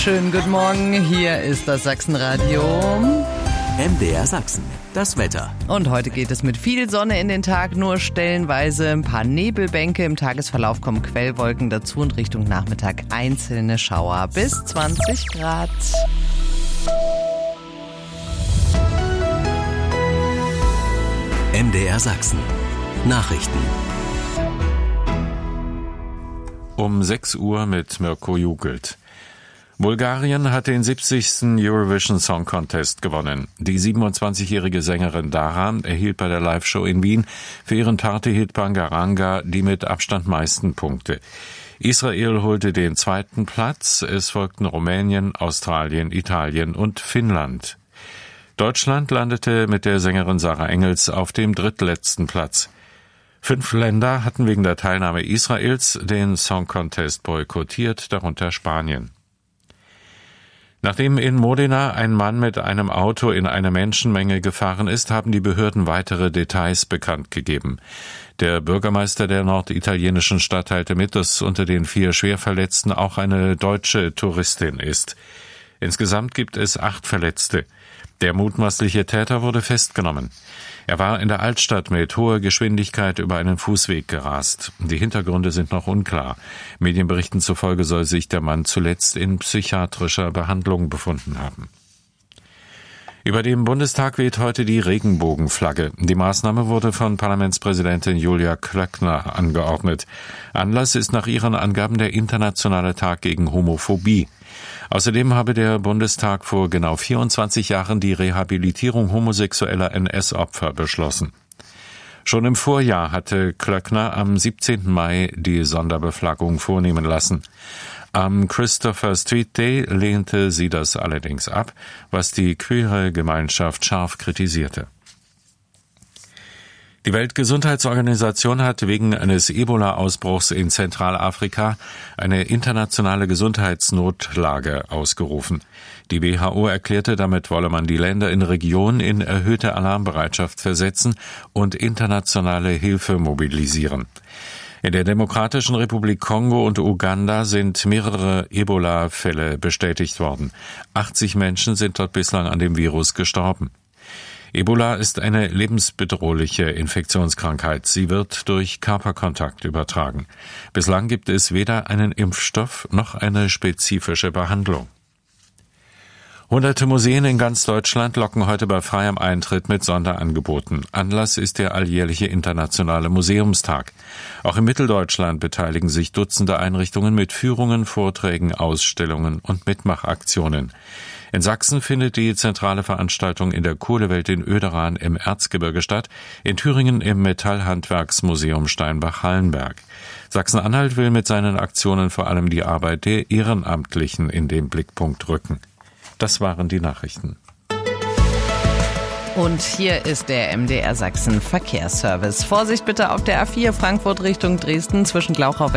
Schönen guten Morgen, hier ist das Sachsenradio. MDR Sachsen, das Wetter. Und heute geht es mit viel Sonne in den Tag, nur stellenweise ein paar Nebelbänke. Im Tagesverlauf kommen Quellwolken dazu und Richtung Nachmittag einzelne Schauer bis 20 Grad. MDR Sachsen, Nachrichten. Um 6 Uhr mit Mirko Jugelt. Bulgarien hat den 70. Eurovision Song Contest gewonnen. Die 27-jährige Sängerin Dara erhielt bei der Live-Show in Wien für ihren Party-Hit Bangaranga die mit Abstand meisten Punkte. Israel holte den 2. Platz, es folgten Rumänien, Australien, Italien und Finnland. Deutschland landete mit der Sängerin Sarah Engels auf dem drittletzten Platz. 5 Länder hatten wegen der Teilnahme Israels den Song Contest boykottiert, darunter Spanien. Nachdem in Modena ein Mann mit einem Auto in eine Menschenmenge gefahren ist, haben die Behörden weitere Details bekannt gegeben. Der Bürgermeister der norditalienischen Stadt teilte mit, dass unter den 4 Schwerverletzten auch eine deutsche Touristin ist. Insgesamt gibt es 8 Verletzte. Der mutmaßliche Täter wurde festgenommen. Er war in der Altstadt mit hoher Geschwindigkeit über einen Fußweg gerast. Die Hintergründe sind noch unklar. Medienberichten zufolge soll sich der Mann zuletzt in psychiatrischer Behandlung befunden haben. Über dem Bundestag weht heute die Regenbogenflagge. Die Maßnahme wurde von Parlamentspräsidentin Julia Klöckner angeordnet. Anlass ist nach ihren Angaben der Internationale Tag gegen Homophobie. Außerdem habe der Bundestag vor genau 24 Jahren die Rehabilitierung homosexueller NS-Opfer beschlossen. Schon im Vorjahr hatte Klöckner am 17. Mai die Sonderbeflaggung vornehmen lassen. Am Christopher Street Day lehnte sie das allerdings ab, was die queere Gemeinschaft scharf kritisierte. Die Weltgesundheitsorganisation hat wegen eines Ebola-Ausbruchs in Zentralafrika eine internationale Gesundheitsnotlage ausgerufen. Die WHO erklärte, damit wolle man die Länder in Regionen in erhöhte Alarmbereitschaft versetzen und internationale Hilfe mobilisieren. In der Demokratischen Republik Kongo und Uganda sind mehrere Ebola-Fälle bestätigt worden. 80 Menschen sind dort bislang an dem Virus gestorben. Ebola ist eine lebensbedrohliche Infektionskrankheit. Sie wird durch Körperkontakt übertragen. Bislang gibt es weder einen Impfstoff noch eine spezifische Behandlung. Hunderte Museen in ganz Deutschland locken heute bei freiem Eintritt mit Sonderangeboten. Anlass ist der alljährliche Internationale Museumstag. Auch in Mitteldeutschland beteiligen sich Dutzende Einrichtungen mit Führungen, Vorträgen, Ausstellungen und Mitmachaktionen. In Sachsen findet die zentrale Veranstaltung in der Kohlewelt in Oederan im Erzgebirge statt, in Thüringen im Metallhandwerksmuseum Steinbach-Hallenberg. Sachsen-Anhalt will mit seinen Aktionen vor allem die Arbeit der Ehrenamtlichen in den Blickpunkt rücken. Das waren die Nachrichten. Und hier ist der MDR Sachsen Verkehrsservice. Vorsicht bitte auf der A4 Frankfurt Richtung Dresden zwischen Glauchau